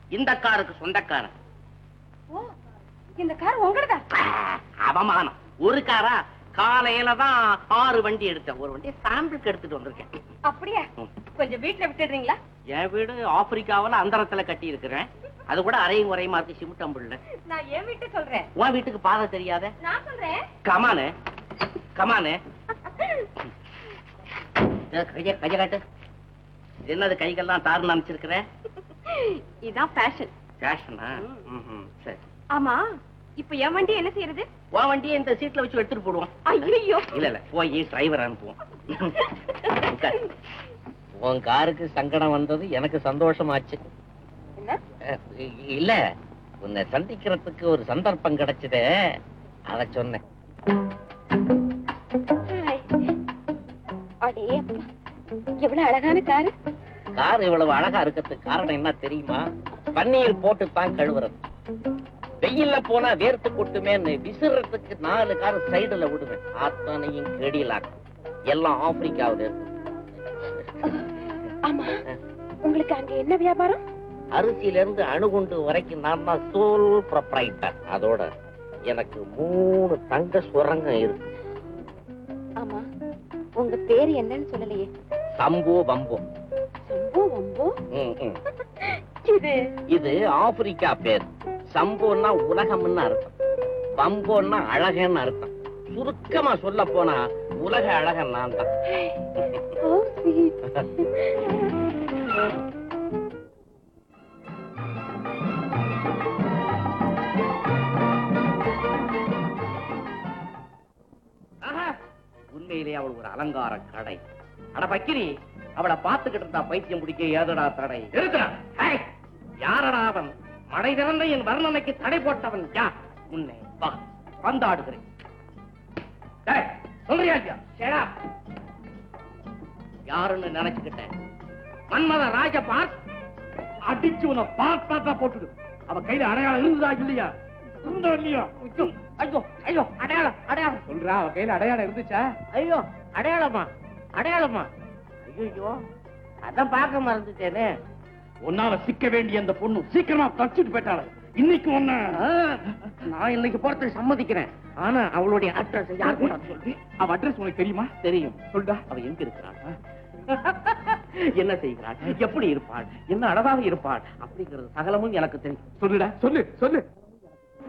இந்த காருக்கு சொந்தக்காரன். இந்த கார் உங்களதா? அவமானம். ஒரு காரா? காலையில தான் 6 வண்டி எடுத்தேன். ஒரு வண்டி சாம்பிளுக்கு எடுத்துட்டு வந்திருக்கேன். அப்படியா? கொஞ்சம் வீட்டுல விட்டுடுறீங்களா? என் வீடு ஆப்பிரிக்காவில அந்தரத்துல கட்டி இருக்கிறேன். அது கூட அரையும் குறையுமா இருக்கு, சிமுட்டம்புள்ள. நான் என் வீட்டு சொல்றேன். உன் வீட்டுக்கு பாதை தெரியாத? நான் சொல்றேன். கமானு கமானு. கைய காட்டு. என்னது கைகள்லாம் தாருன்னு அமைச்சிருக்கிற? இதான் ஃபேஷன். ஃபேஷனா? சரி. ஆமா, இப்ப என் வண்டி என்ன செய்யறது? உன் வண்டியை இந்த சீட்ல வச்சு எடுத்துட்டு போடுவோம். ஐயோ இல்ல போய் டிரைவர் அனுப்புவோம். உன் காருக்கு சங்கடம் வந்தது எனக்கு சந்தோஷமாச்சு. இல்ல, உன்னை சந்திக்கிறதுக்கு ஒரு சந்தர்ப்பம் கிடைச்சதே, அத சொன்னேன். எவ்வளவு அழகான காரு. கார் இவ்வளவு அழகா இருக்கிறதுக்கு காரணம் என்ன தெரியுமா? பன்னீர் போட்டு தான் கழுவுறது. வெயில்ல போனா வேர்த்து கொட்டுமேன்னு விசிறதுக்கு 4 கார் சைடுல விடுவேன். அத்தனையும் கெடிலாக்கும். எல்லாம் ஆப்பிரிக்காவுல இருக்கு. ஆமா, உங்களுக்கு அங்க என்ன வியாபாரம்? அரிசியில இருந்து அணுகுண்டு வரைக்கும் நான் தான் சோல் ப்ரொப்ரைட்டர். அதோட எனக்கு 3 தங்க சுரங்கம் இருக்கு. ஆமா, உங்க பேரு என்னன்னு சொல்லலையே? சம்போ பம்போ. சம்போ பம்போ? இது ஆப்பிரிக்கா பேர். சம்போன்னா உலகம்னு அர்த்தம், பம்போன்னா அழகன்னு அர்த்தம். சுருக்கமா சொல்ல போனா உலக அழகன் நான் தான். உண்மையிலே அவள் ஒரு அலங்கார கடை. அட பக்கிரி, அவளை பார்த்துக்கிட்டு இருந்தா பைத்தியம் பிடிக்க ஏதடா தடை? யாரடா அவன்? மடை திறந்த என் வர்ணனைக்கு தடை போட்டவன் யார்? உன்னை வந்தாடுகிறேன். சொல்றியா? யாருன்னு நினைச்சுக்கிட்டேன்? மன்மத ராஜ பார்க் அடிச்சு உன்னை பார்த்தா போட்டுடு. அவ கையில அடையாளம் இருந்ததா இல்லையா? இல்லையா? ஐயோ ஐயோ, அடையாளம் அடையாளம் சொல்றா. அவ கையில அடையாளம் இருந்துச்சா? ஐயோ, அடையாளமா? அடையாளமா? ஐயோ, அதான் பார்க்க மறந்துட்டேனே. உன்னால சிக்க வேண்டிய அந்த பொண்ணு சீக்கிரமா தச்சுட்டு போயிட்டாள. இன்னைக்கு ஒண்ணு நான் இன்னைக்கு போறதுக்கு சம்மதிக்கிறேன். ஆனா அவளுடைய அட்ரஸ் யாருக்கு சொல்லி? அவ அட்ரஸ் உனக்கு தெரியுமா? தெரியும். சொல்டா. அவ எங்க இருக்கிறாள், என்ன செய்கிறாள், எப்படி இருப்பாள், என்ன அழகாக இருப்பாள் அப்படிங்கிறது சகலமும் எனக்கு தெரியும். சொல்லுடா, சொல்லு சொல்லு.